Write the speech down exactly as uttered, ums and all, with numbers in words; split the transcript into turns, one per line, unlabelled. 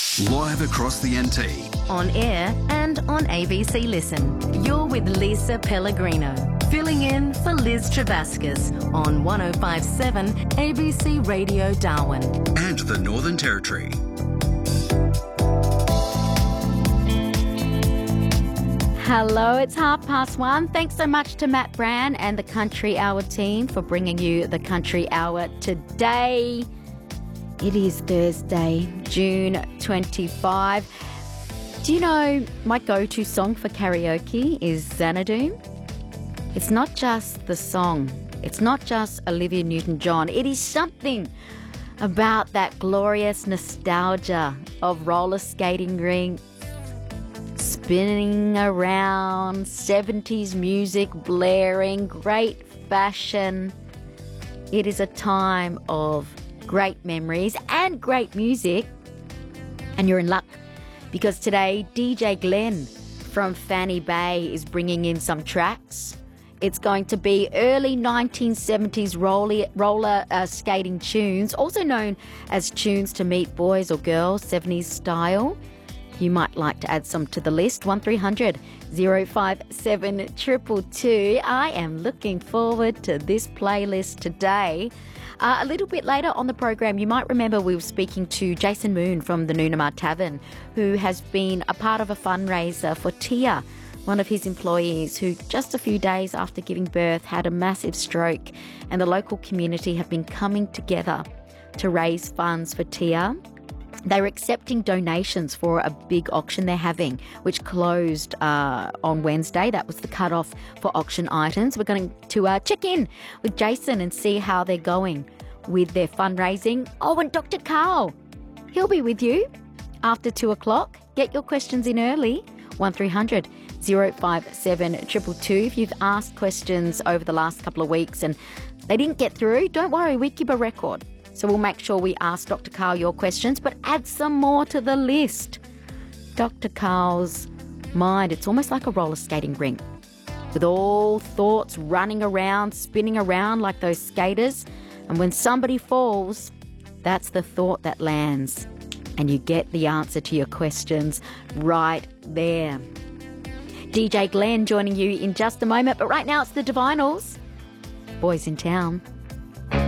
Live across the N T.
On air and on A B C Listen. You're with Lisa Pellegrino, filling in for Liz Travascus on one oh five point seven A B C Radio Darwin.
And the Northern Territory.
Hello, it's half past one. Thanks so much to Matt Brand and the Country Hour team for bringing you the Country Hour today. It is Thursday, June twenty-fifth. Do you know my go-to song for karaoke is Xanadu? It's not just the song. It's not just Olivia Newton-John. It is something about that glorious nostalgia of roller skating rink, spinning around, seventies music blaring, great fashion. It is a time of great memories and great music. And you're in luck because today D J Glenn from Fanny Bay is bringing in some tracks. It's going to be early nineteen seventies roller, roller uh, skating tunes, also known as tunes to meet boys or girls, seventies style. You might like to add some to the list. one three hundred oh five seven two two two. I am looking forward to this playlist today. Uh, a little bit later on the program, you might remember we were speaking to Jason Moon from the Noonamah Tavern, who has been a part of a fundraiser for Tia, one of his employees who just a few days after giving birth had a massive stroke, and the local community have been coming together to raise funds for Tia. They were accepting donations for a big auction they're having, which closed uh, on Wednesday. That was the cutoff for auction items. We're going to uh, check in with Jason and see how they're going with their fundraising. Oh, and Doctor Carl, he'll be with you after two o'clock. Get your questions in early. one three hundred oh five seven two two two. If you've asked questions over the last couple of weeks and they didn't get through, don't worry, we keep a record. So we'll make sure we ask Doctor Carl your questions, but add some more to the list. Doctor Carl's mind, it's almost like a roller skating rink, with all thoughts running around, spinning around like those skaters. And when somebody falls, that's the thought that lands. And you get the answer to your questions right there. D J Glenn joining you in just a moment, but right now it's the Divinals. Boys in Town.